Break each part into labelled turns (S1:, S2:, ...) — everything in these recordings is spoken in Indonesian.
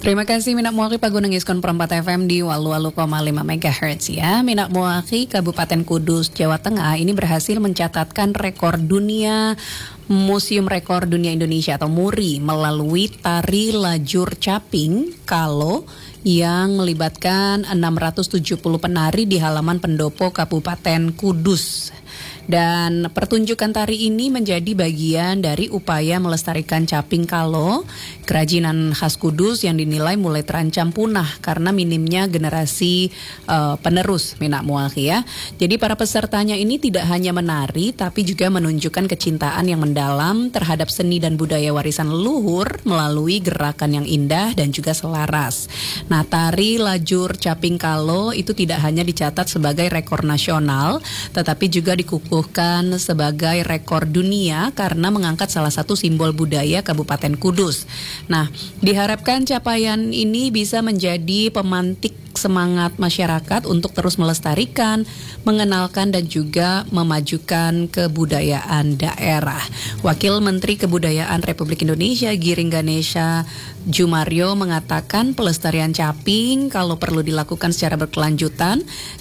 S1: Terima kasih Minak Muaki Pagunang Iskon Perempat FM di Walu-Walu 5 MHz ya. Minak Muaki Kabupaten Kudus, Jawa Tengah ini berhasil mencatatkan rekor dunia Museum Rekor Dunia Indonesia atau MURI melalui tari lajur caping kalo yang melibatkan 670 penari di halaman pendopo Kabupaten Kudus. Dan pertunjukan tari ini menjadi bagian dari upaya melestarikan caping kalo, kerajinan khas Kudus yang dinilai mulai terancam punah karena minimnya generasi penerus Minak Muaki ya. Jadi para pesertanya ini tidak hanya menari tapi juga menunjukkan kecintaan yang mendalam terhadap seni dan budaya warisan leluhur melalui gerakan yang indah dan juga selaras. Nah, tari lajur caping kalo itu tidak hanya dicatat sebagai rekor nasional tetapi juga dikukuhkan sebagai rekor dunia karena mengangkat salah satu simbol budaya Kabupaten Kudus. Nah, diharapkan capaian ini bisa menjadi pemantik semangat masyarakat untuk terus melestarikan, mengenalkan dan juga memajukan kebudayaan daerah. Wakil Menteri Kebudayaan Republik Indonesia Giring Ganesha Jumario mengatakan pelestarian caping kalau perlu dilakukan secara berkelanjutan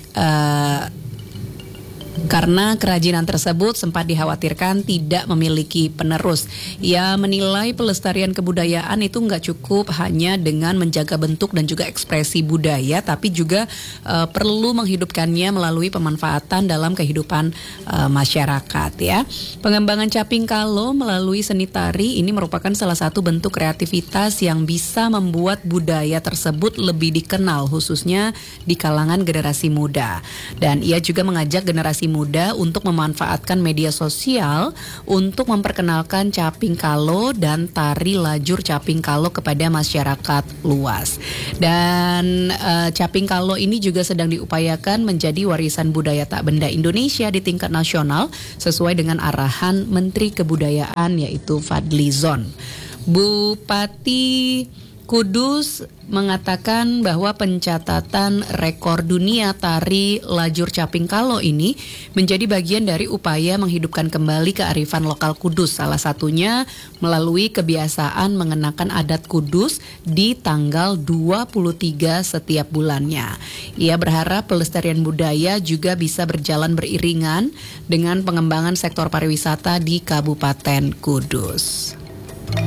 S1: karena kerajinan tersebut sempat dikhawatirkan tidak memiliki penerus. Ia menilai pelestarian kebudayaan itu nggak cukup hanya dengan menjaga bentuk dan juga ekspresi budaya, tapi juga perlu menghidupkannya melalui pemanfaatan dalam kehidupan masyarakat ya. Pengembangan caping kalo melalui seni tari ini merupakan salah satu bentuk kreativitas yang bisa membuat budaya tersebut lebih dikenal khususnya di kalangan generasi muda. Dan ia juga mengajak generasi muda untuk memanfaatkan media sosial untuk memperkenalkan caping kalo dan tari lajur caping kalo kepada masyarakat luas. Dan caping kalo ini juga sedang diupayakan menjadi warisan budaya tak benda Indonesia di tingkat nasional sesuai dengan arahan Menteri Kebudayaan yaitu Fadli Zon. Bupati Kudus mengatakan bahwa pencatatan rekor dunia tari lajur caping kalo ini menjadi bagian dari upaya menghidupkan kembali kearifan lokal Kudus, salah satunya melalui kebiasaan mengenakan adat Kudus di tanggal 23 setiap bulannya. Ia berharap pelestarian budaya juga bisa berjalan beriringan dengan pengembangan sektor pariwisata di Kabupaten Kudus.